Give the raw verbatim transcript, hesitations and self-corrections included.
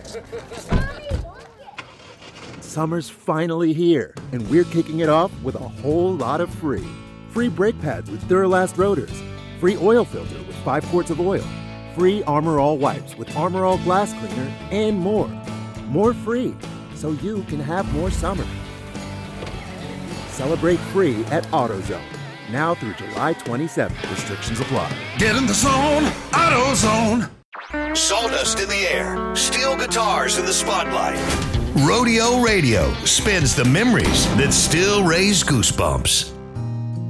Summer's finally here, and we're kicking it off with a whole lot of free. Free brake pads with Duralast rotors. Free oil filter with five quarts of oil. Free Armor All wipes with Armor All glass cleaner, and more. More free, so you can have more summer. Celebrate free at AutoZone. Now through July twenty-seventh. Restrictions apply. Get in the zone, AutoZone. Sawdust in the air, steel guitars in the spotlight. Rodeo Radio spins the memories that still raise goosebumps.